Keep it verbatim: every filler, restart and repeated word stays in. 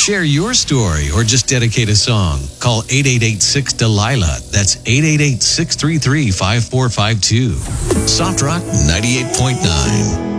Share your story or just dedicate a song. Call eight eight eight six Delilah. That's eight eight eight six three three five four five two. Soft Rock ninety-eight point nine.